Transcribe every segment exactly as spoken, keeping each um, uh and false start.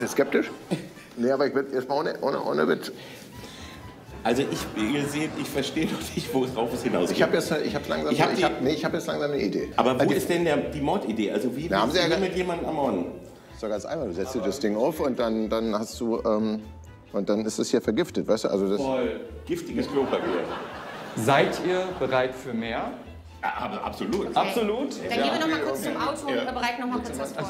Skeptisch? Nee, aber ich bin erstmal ohne, ohne, ohne Witz. Also ich, ihr seht, ich verstehe noch nicht, worauf es hinausgeht. Ich habe jetzt, ich hab langsam, ich hab ich hab, nee, ich hab jetzt langsam eine Idee. Aber wo also, ist denn der, die Mordidee? Also wie na, haben Sie ja mit jemandem ermorden? So ganz einfach, du setzt dir das Ding auf und dann, dann hast du, ähm, und dann ist es hier vergiftet, weißt du? Also das voll giftiges Klopapier. Seid ihr bereit für mehr? Ja, aber absolut. Okay. Absolut? Dann gehen wir noch mal kurz zum Auto und ja. bereiten noch mal kurz was vor.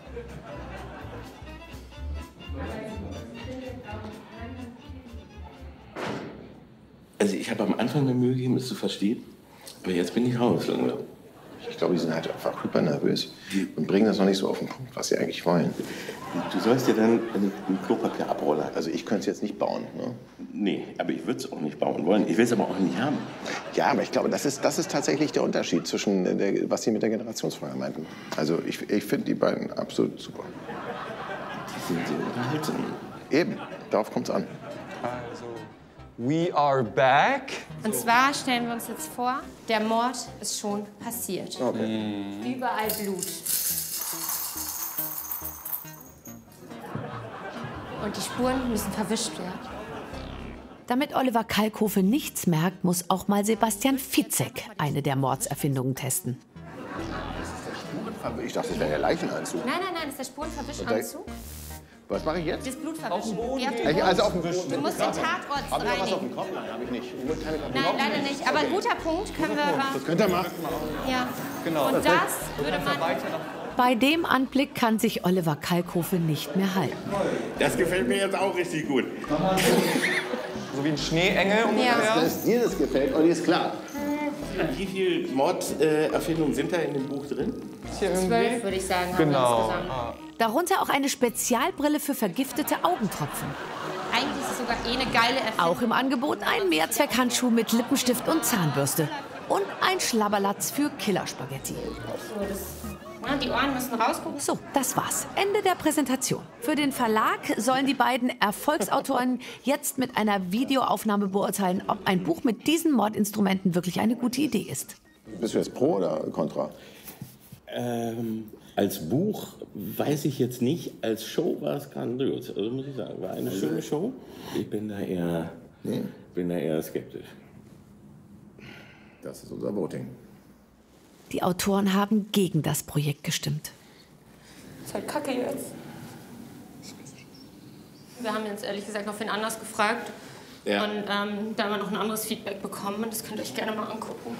Also ich habe am Anfang mir Mühe gegeben, es zu verstehen, aber jetzt bin ich raus. Langsam. Ich glaube, die sind halt einfach hypernervös und bringen das noch nicht so auf den Punkt, was sie eigentlich wollen. Du sollst dir dann ein Klopapierabroller. Also ich könnte es jetzt nicht bauen, ne? Nee, aber ich würde es auch nicht bauen wollen. Ich will es aber auch nicht haben. Ja, aber ich glaube, das ist, das ist tatsächlich der Unterschied zwischen, der, was Sie mit der Generationsfrage meinten. Also ich, ich finde die beiden absolut super. Die sind sehr unterhaltsam. Eben, darauf kommt es an. Also, we are back. Und zwar stellen wir uns jetzt vor, der Mord ist schon passiert. Okay. Überall Blut. Und die Spuren müssen verwischt werden. Damit Oliver Kalkofe nichts merkt, muss auch mal Sebastian Fitzek eine der Mordserfindungen testen. Ich dachte, das wäre der Leichenanzug. Nein, nein, nein, das ist der Spurenverwischanzug. Was mache ich jetzt? Das Blut verwischen. Ja, also auf dem Boden. Du musst den Tatort Habe ich noch was auf reinigen. dem Kopf? Nein, habe ich nicht. Ich keine Nein, leider nicht. Aber ein guter Punkt können wir... Das könnt ihr machen. Ja. Genau. Und das würde man... Bei dem Anblick kann sich Oliver Kalkofe nicht mehr halten. Das gefällt mir jetzt auch richtig gut. So wie ein Schneeengel ungefähr. Ja. Dass dir das gefällt, Olli, ist klar. Wie viele Morderfindungen sind da in dem Buch drin? Zwölf, würde ich sagen, haben Genau. wir insgesamt. Darunter auch eine Spezialbrille für vergiftete Augentropfen. Eigentlich ist es sogar eh eine geile Erfindung. Auch im Angebot ein Mehrzweckhandschuh mit Lippenstift und Zahnbürste. Und ein Schlabberlatz für Killerspaghetti. So, das, ja, die Ohren müssen rausgucken. So, das war's. Ende der Präsentation. Für den Verlag sollen die beiden Erfolgsautoren jetzt mit einer Videoaufnahme beurteilen, ob ein Buch mit diesen Mordinstrumenten wirklich eine gute Idee ist. Bist du jetzt pro oder contra? Ähm, als Buch weiß ich jetzt nicht. Als Show war es grandios. Also muss ich sagen, war eine schöne Show. Ich bin da eher, Nee. bin da eher skeptisch. Das ist unser Voting. Die Autoren haben gegen das Projekt gestimmt. Ist halt kacke jetzt. Wir haben jetzt ehrlich gesagt noch wen anders gefragt. Ja. Und ähm, da haben wir noch ein anderes Feedback bekommen. Und das könnt ihr euch gerne mal angucken.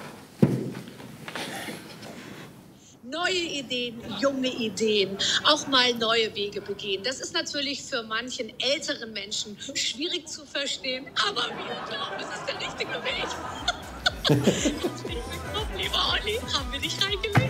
Neue Ideen, junge Ideen, auch mal neue Wege begehen. Das ist natürlich für manchen älteren Menschen schwierig zu verstehen, aber wir glauben, es ist der richtige Weg. Herzlich willkommen, lieber Olli. Haben wir dich reingelegt?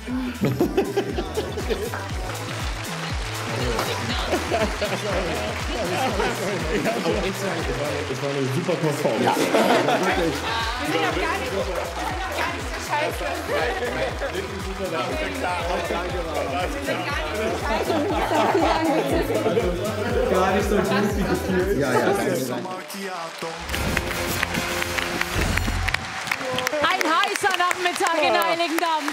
Aber ich sage, es war, es war eine super Performance. Ja. Wir sind doch gar nicht, wir sind doch gar nicht so scheiße. Wir sind gar nicht so scheiße. Gar nicht so gut wie gefühlt. Ja, ja, Ein heißer Nachmittag in Heiligendamm.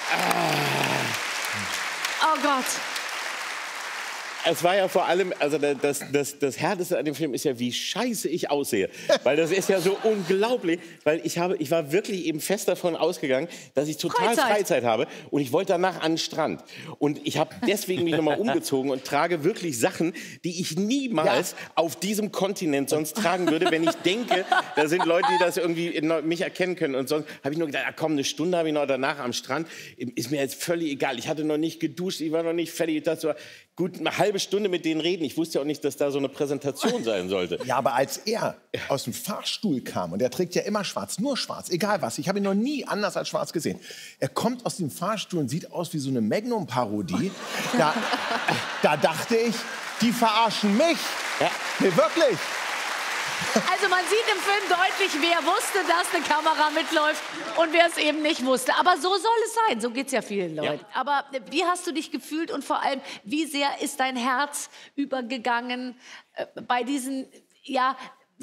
Oh Gott. Es war ja vor allem, also das, das, das Härteste an dem Film ist ja, wie scheiße ich aussehe. Weil das ist ja so unglaublich, weil ich, habe, ich war wirklich eben fest davon ausgegangen, dass ich total Freizeit. Freizeit, habe und ich wollte danach an den Strand. Und ich habe deswegen mich nochmal umgezogen und trage wirklich Sachen, die ich niemals ja. auf diesem Kontinent sonst tragen würde, wenn ich denke, da sind Leute, die das irgendwie mich erkennen können. Und sonst habe ich nur gedacht, ah, komm, eine Stunde habe ich noch danach am Strand. Ist mir jetzt völlig egal. Ich hatte noch nicht geduscht, ich war noch nicht fertig. Ich dachte so, gut, eine halbe Stunde mit denen reden. Ich wusste ja auch nicht, dass da so eine Präsentation sein sollte. Ja, aber als er aus dem Fahrstuhl kam, und er trägt ja immer schwarz, nur schwarz, egal was, ich habe ihn noch nie anders als schwarz gesehen. Er kommt aus dem Fahrstuhl und sieht aus wie so eine Magnum-Parodie. Da, da dachte ich, die verarschen mich. Ja. Nee, wirklich. Also man sieht im Film deutlich, wer wusste, dass eine Kamera mitläuft und wer es eben nicht wusste. Aber so soll es sein, so geht es ja vielen Leuten. Ja. Aber wie hast du dich gefühlt und vor allem, wie sehr ist dein Herz übergegangen äh, bei diesen, ja,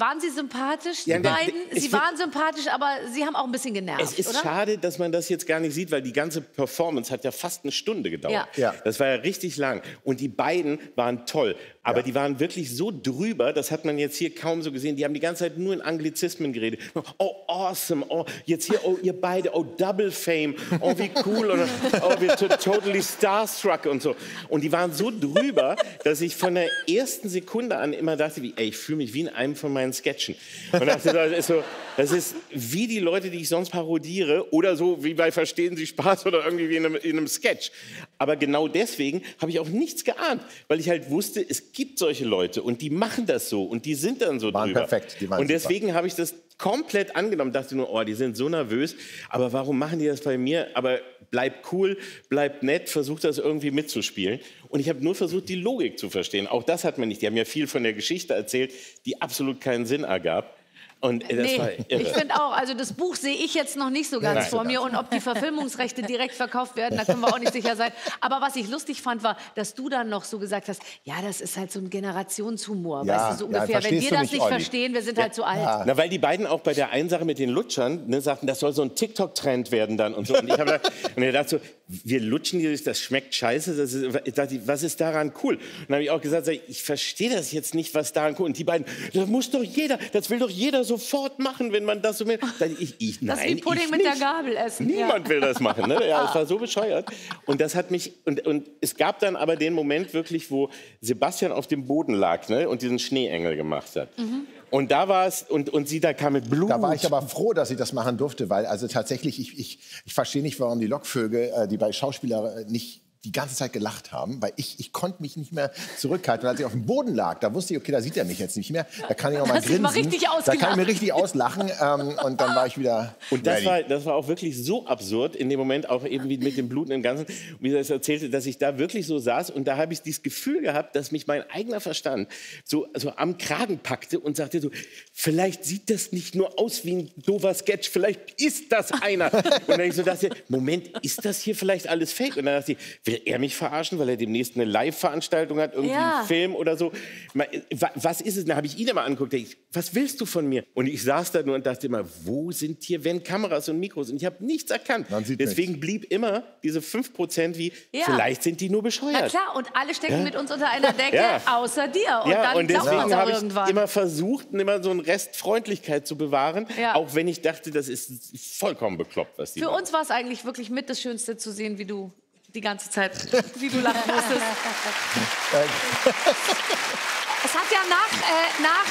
Waren Sie sympathisch, die Ja, der- beiden? ich Sie find- waren sympathisch, aber Sie haben auch ein bisschen genervt, Es ist oder? schade, dass man das jetzt gar nicht sieht, weil die ganze Performance hat ja fast eine Stunde gedauert. Ja. Ja. Das war ja richtig lang. Und die beiden waren toll. Aber Ja. die waren wirklich so drüber, das hat man jetzt hier kaum so gesehen. Die haben die ganze Zeit nur in Anglizismen geredet. Oh, awesome. Oh, jetzt hier, oh, ihr beide. Oh, Double Fame. Oh, wie cool. Oder, oh, wir to totally starstruck und so. Und die waren so drüber, dass ich von der ersten Sekunde an immer dachte, wie, ey, ich fühle mich wie in einem von meinen Sketchen. Und dachte, das ist so, das ist wie die Leute, die ich sonst parodiere oder so wie bei Verstehen Sie Spaß oder irgendwie wie in einem, in einem Sketch. Aber genau deswegen habe ich auch nichts geahnt, weil ich halt wusste, es gibt solche Leute und die machen das so und die sind dann so Waren drüber. perfekt, die waren und super. deswegen habe ich das komplett angenommen, dachte nur, oh, die sind so nervös, aber warum machen die das bei mir? Aber bleib cool, bleib nett, versuch das irgendwie mitzuspielen. Und ich habe nur versucht, die Logik zu verstehen. Auch das hat man nicht. Die haben ja viel von der Geschichte erzählt, die absolut keinen Sinn ergab. Und äh, das Nee, war irre. ich finde auch, also das Buch sehe ich jetzt noch nicht so ganz Nein. vor mir und ob die Verfilmungsrechte direkt verkauft werden, da können wir auch nicht sicher sein. Aber was ich lustig fand, war, dass du dann noch so gesagt hast, ja, das ist halt so ein Generationshumor, Ja, weißt du, so ja, ungefähr. Wenn verstehst wir du das nicht, nicht Olli? verstehen, wir sind halt zu alt. Na, weil die beiden auch bei der einen Sache mit den Lutschern ne, sagten, das soll so ein TikTok-Trend werden dann und so. Und ich habe gedacht, so, wir lutschen hier, das schmeckt scheiße. Das ist, ich dachte, was ist daran cool? Und dann habe ich auch gesagt, ich verstehe das jetzt nicht, was daran cool ist. Und die beiden, das muss doch jeder, das will doch jeder sofort machen, wenn man das so will. Ich, ich, Das ist nein, wie Pudding ich mit der nicht. Gabel essen. Niemand will das machen. Ne? Ja, es war so bescheuert. Und das hat mich. Und, und es gab dann aber den Moment wirklich, wo Sebastian auf dem Boden lag, ne, und diesen Schneeengel gemacht hat. Mhm. Und da war es, und, und sie da kam mit Blut. Da war ich aber froh, dass ich das machen durfte, weil also tatsächlich, ich, ich, ich verstehe nicht, warum die Lockvögel, äh, die bei Schauspielern nicht die ganze Zeit gelacht haben, weil ich, ich konnte mich nicht mehr zurückhalten. Und als ich auf dem Boden lag, da wusste ich, okay, da sieht er mich jetzt nicht mehr. Da kann ich auch mal Hast dich grinsen. mal richtig da kann ich ausgelacht. mir richtig auslachen. Ähm, und dann war ich wieder Und das ready. war, das war auch wirklich so absurd, in dem Moment auch eben wie mit dem Blut im Ganzen, wie er es erzählte, dass ich da wirklich so saß und da habe ich dieses Gefühl gehabt, dass mich mein eigener Verstand so, so am Kragen packte und sagte so, vielleicht sieht das nicht nur aus wie ein doofer Sketch, vielleicht ist das einer. Und dann ich so dachte, Moment, ist das hier vielleicht alles fake? Und dann dachte ich, will er mich verarschen, weil er demnächst eine Live-Veranstaltung hat, irgendwie Ja. einen Film oder so. Ma- wa- Was ist es? Dann habe ich ihn immer angeguckt, ich, was willst du von mir? Und ich saß da nur und dachte immer, wo sind hier wenn Kameras und Mikros? Und ich habe nichts erkannt. Man sieht Deswegen blieb immer diese fünf Prozent wie, Ja. vielleicht sind die nur Na bescheuert. klar, und alle stecken mit uns unter einer Decke, Ja. außer dir. Und Ja, dann und glaubt man deswegen es auch habe ich irgendwann. immer versucht, immer so einen Rest Freundlichkeit zu bewahren, Ja. auch wenn ich dachte, das ist vollkommen bekloppt, was die Für machen. uns war es eigentlich wirklich mit das Schönste zu sehen, wie du die ganze Zeit, wie du lachen musstest. Es hat ja nach, äh, nach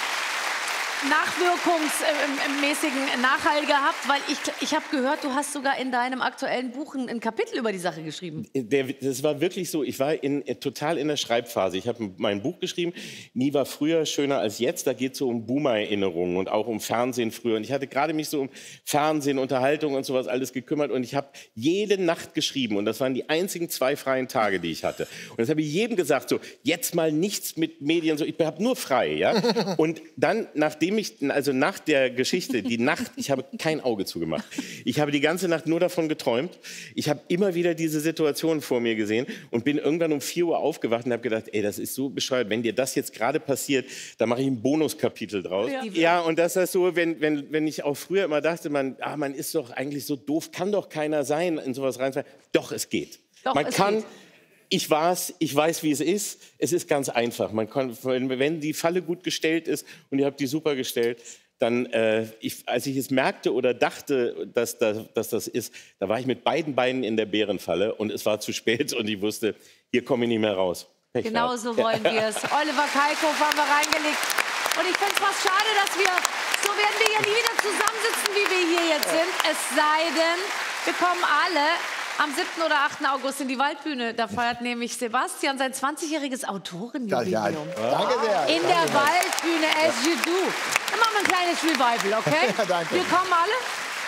nachwirkungsmäßigen Nachhall gehabt, weil ich, ich habe gehört, du hast sogar in deinem aktuellen Buch ein, ein Kapitel über die Sache geschrieben. Der, das war wirklich so, ich war in, total in der Schreibphase. Ich habe mein Buch geschrieben, Nie war früher schöner als jetzt. Da geht es so um Boomer-Erinnerungen und auch um Fernsehen früher. Und ich hatte gerade mich so um Fernsehen, Unterhaltung und sowas alles gekümmert. Und ich habe jede Nacht geschrieben. Und das waren die einzigen zwei freien Tage, die ich hatte. Und das habe ich jedem gesagt, so jetzt mal nichts mit Medien, so ich habe nur frei. Ja? Und dann, nachdem ich, also nach der Geschichte, die Nacht, ich habe kein Auge zugemacht. Ich habe die ganze Nacht nur davon geträumt. Ich habe immer wieder diese Situation vor mir gesehen und bin irgendwann um vier Uhr aufgewacht und habe gedacht, ey, das ist so bescheuert, wenn dir das jetzt gerade passiert, da mache ich ein Bonuskapitel draus. Ja. Ja, und das ist so, wenn, wenn, wenn ich auch früher immer dachte, man, ah, man ist doch eigentlich so doof, kann doch keiner sein, in sowas reinfallen. Doch, es geht. Doch, man es kann... geht. Ich war's, ich weiß, wie es ist. Es ist ganz einfach. Man kann, wenn die Falle gut gestellt ist und ihr habt die super gestellt, dann, äh, ich, als ich es merkte oder dachte, dass, dass, dass das ist, da war ich mit beiden Beinen in der Bärenfalle und es war zu spät und ich wusste, hier komme ich nicht mehr raus. Pech Genau gehabt. so wollen wir es. Oliver Kalkofe haben wir reingelegt. Und ich finde es fast schade, dass wir, so werden wir ja nie wieder zusammensitzen, wie wir hier jetzt sind. Es sei denn, wir kommen alle am siebten oder achten August in die Waldbühne. Da feiert nämlich Sebastian sein zwanzigjähriges Autorenjubiläum. Ja, ja. Danke sehr. In der Waldbühne as you do. Dann machen wir ein kleines Revival, okay? Ja, danke. Wir kommen alle.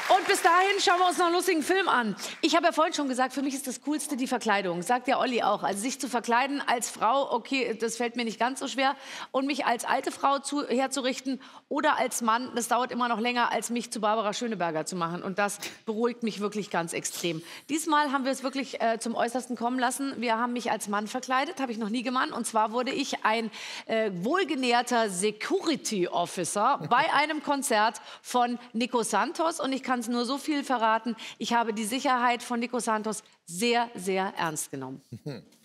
Und bis dahin schauen wir uns noch einen lustigen Film an. Ich habe ja vorhin schon gesagt, für mich ist das Coolste die Verkleidung. Sagt ja Olli auch. Also sich zu verkleiden als Frau, okay, das fällt mir nicht ganz so schwer. Und mich als alte Frau zu, herzurichten oder als Mann, das dauert immer noch länger, als mich zu Barbara Schöneberger zu machen. Und das beruhigt mich wirklich ganz extrem. Diesmal haben wir es wirklich äh, zum Äußersten kommen lassen. Wir haben mich als Mann verkleidet, habe ich noch nie gemacht. Und zwar wurde ich ein äh, wohlgenährter Security Officer bei einem Konzert von Nico Santos. Und ich kann es nur so viel verraten. Ich habe die Sicherheit von Nico Santos sehr, sehr ernst genommen.